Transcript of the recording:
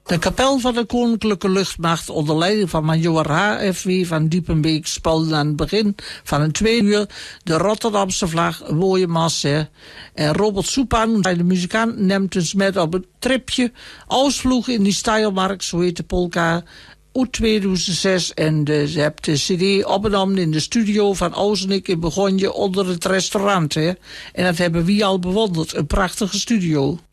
De kapel van de Koninklijke Luchtmacht onder leiding van major H.F.W. van Diepenbeek speelde aan het begin van een 2 uur de Rotterdamse vlag, een mooie massa. En Robert Soepan, de muzikant, neemt ons met op een tripje Ausvloeg in die Steiermark, zo heet de polka, uit 2006. En ze hebt de cd opgenomen in de studio van Ozenik in Begonje onder het restaurant. Hè. En dat hebben we al bewonderd, een prachtige studio.